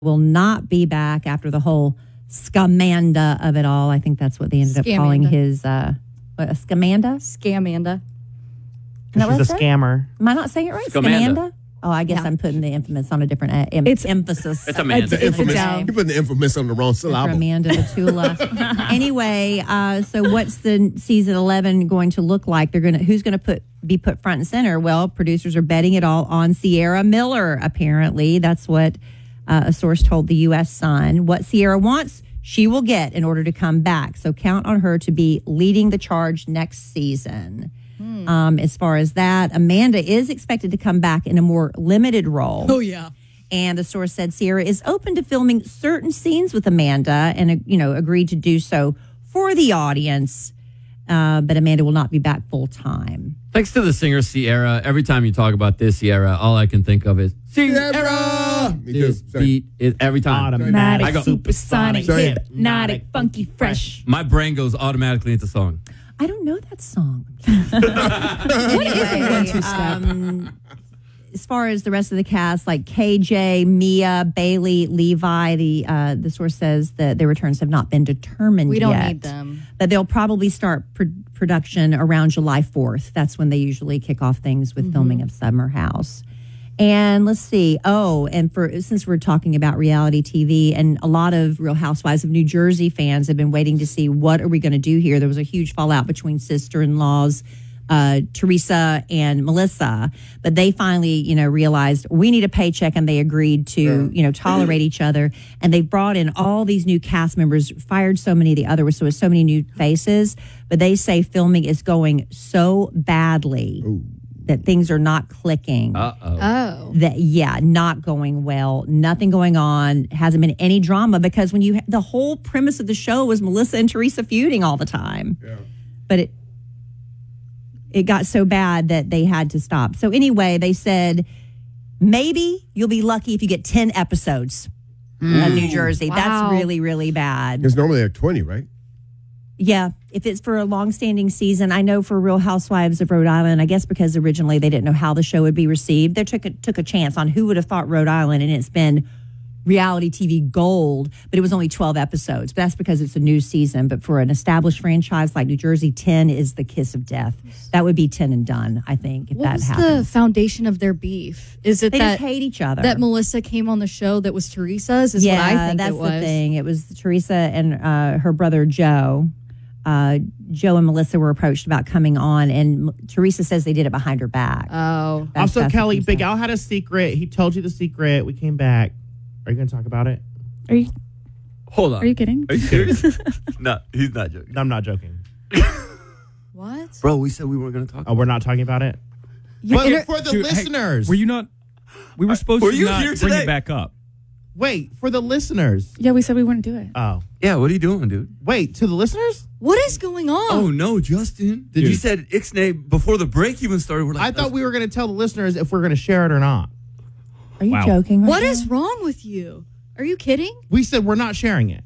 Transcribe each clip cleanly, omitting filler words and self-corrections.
will not be back after the whole scamanda of it all. I think that's what they ended up calling his a scamanda? Scamanda. She's a scammer. Am I not saying it right? Scamanda? Oh, I guess I'm putting the infamous on a different emphasis. It's Amanda. It's You're putting the infamous on the wrong syllable. Amanda Vitula. Anyway, so what's the season 11 going to look like? Who's going to be put front and center? Well, producers are betting it all on Sierra Miller. Apparently, that's what a source told the U.S. Sun. What Sierra wants, she will get in order to come back. So count on her to be leading the charge next season. As far as that, Amanda is expected to come back in a more limited role. Oh, yeah. And the source said Sierra is open to filming certain scenes with Amanda and, agreed to do so for the audience. But Amanda will not be back full time. Thanks to the singer Sierra. Every time you talk about this Sierra, all I can think of is Sierra. This beat is every time. Automatic, supersonic, hypnotic, funky, fresh. My brain goes automatically into song. I don't know that song. What is a 1-2 step? As far as the rest of the cast, like KJ, Mia, Bailey, Levi, the source says that their returns have not been determined yet. We don't need them. But they'll probably start production around July 4th. That's when they usually kick off things with filming of Summer House. And let's see. Since we're talking about reality TV, and a lot of Real Housewives of New Jersey fans have been waiting to see what are we going to do here. There was a huge fallout between sister-in-laws, Teresa and Melissa, but they finally, realized we need a paycheck, and they agreed to, tolerate each other. And they brought in all these new cast members, fired so many of the others, so so many new faces. But they say filming is going so badly. Ooh. That things are not clicking. Not going well. Nothing going on. Hasn't been any drama because the whole premise of the show was Melissa and Teresa feuding all the time. Yeah. But it got so bad that they had to stop. So anyway, they said maybe you'll be lucky if you get 10 episodes of New Jersey. Wow. That's really, really bad. Because normally they're 20, right? Yeah, if it's for a long-standing season. I know for Real Housewives of Rhode Island, I guess because originally they didn't know how the show would be received, they took a chance on who would have thought Rhode Island, and it's been reality TV gold, but it was only 12 episodes. But that's because it's a new season. But for an established franchise like New Jersey, 10 is the kiss of death. That would be 10 and done, I think, if that happens. What was the foundation of their beef? Is it they just hate each other? That Melissa came on the show that was Teresa's? What I think that's it was. the thing. It was Teresa and her brother Joe. Joe and Melissa were approached about coming on, and Teresa says they did it behind her back. Oh. Also, Kelly, Big Al had a secret. He told you the secret. We came back. Are you going to talk about it? Hold on. Are you kidding? Are you serious? No, he's not joking. I'm not joking. What? Bro, we said we weren't going to talk about it. Oh, we're not talking about it? But for the listeners. Were you not? We were supposed to not bring it back up. Wait, for the listeners. Yeah, we said we wouldn't do it. Oh. Yeah, what are you doing, dude? Wait, to the listeners? What is going on? Oh, no, Justin. You said Ixnay before the break even started. We're like, I thought we were going to tell the listeners if we're going to share it or not. Are you joking? What is wrong with you? Are you kidding? We said we're not sharing it.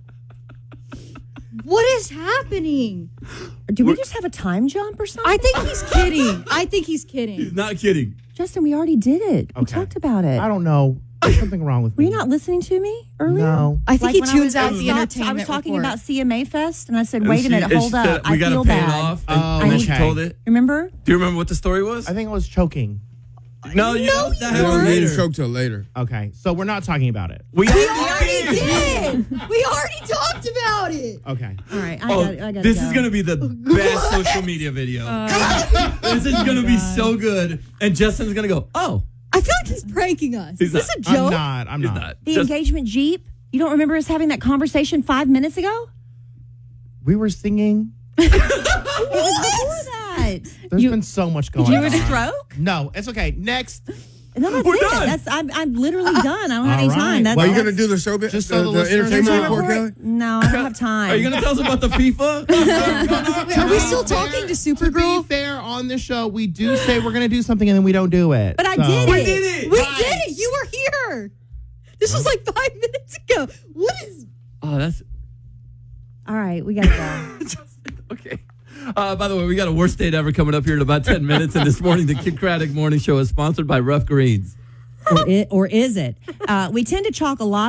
What is happening? Do we just have a time jump or something? I think he's kidding. He's not kidding. Justin, we already did it. Okay. We talked about it. I don't know. There's something wrong with me. Were you not listening to me earlier? No. I think he tunes out the entertainment I was talking report. about CMA Fest, and I said, wait a minute, hold up. I feel bad. Off, and then she told it. Remember? Do you remember what the story was? I think it was choking. No, you didn't choke till later. Okay, so we're not talking about it. We already did. We already talked about it. Okay. All right. I got this is going to be the best social media video. This is going to be so good. And Justin's going to go, oh. I feel like he's pranking us. Is this a joke? I'm not. The engagement Jeep? You don't remember us having that conversation 5 minutes ago? We were singing. It was before that. There's been so much going on. Did you have a stroke? No, it's okay. Next. No, that's We're it. done. I'm literally done. I don't have any time. Well, you going to do the show bit? Just so the entertainment report, Kelly? No, I don't have time. Are you going to tell us about the FIFA? Are we still talking to Supergirl? To be fair, on this show, we do say we're going to do something and then we don't do it. But I did it. We did it. We did it. You were here. This was like 5 minutes ago. What is... Oh, that's... All right, we got to go. Okay. By the way, we got a worst date ever coming up here in about 10 minutes. And this morning, the Kid Craddock Morning Show is sponsored by Rough Greens. Or is it? We tend to chalk a lot